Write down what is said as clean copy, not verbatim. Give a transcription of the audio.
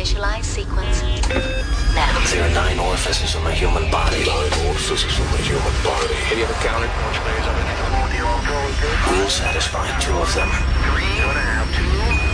Initialize sequence now. There are 9 orifices in the human body. 9 orifices in the human body. Have you ever counted? We'll satisfy 2 of them. 3.5, 2.